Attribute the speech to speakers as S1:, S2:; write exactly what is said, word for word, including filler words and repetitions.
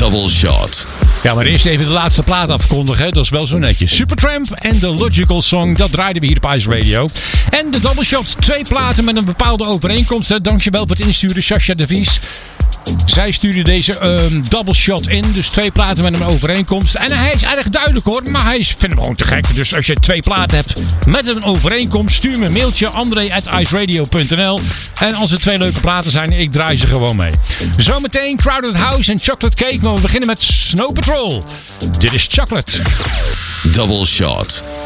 S1: Double Shot.
S2: Ja, maar eerst even de laatste plaat afkondigen. Dat is wel zo netjes. Supertramp en The Logical Song. Dat draaiden we hier op Ice Radio. En de Double Shot. Twee platen met een bepaalde overeenkomst. Hè. Dankjewel voor het insturen, Sascha de Vries. Zij stuurde deze um, double shot in. Dus twee platen met een overeenkomst. En hij is erg duidelijk hoor. Maar hij vindt hem gewoon te gek. Dus als je twee platen hebt met een overeenkomst, stuur me een mailtje. André at iceradio punt n l. En als er twee leuke platen zijn, ik draai ze gewoon mee. Zometeen Crowded House en Chocolate Cake. Maar we beginnen met Snow Patrol. Dit is Chocolate.
S1: Double Shot.